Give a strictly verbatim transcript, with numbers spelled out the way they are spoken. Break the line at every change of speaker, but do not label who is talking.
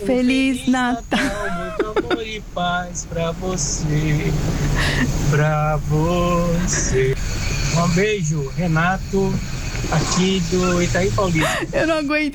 Feliz,
Feliz
Natal.
Natal, muito amor e paz pra você, pra você. Um beijo, Renato, aqui do Itaim Paulista.
Eu não aguento.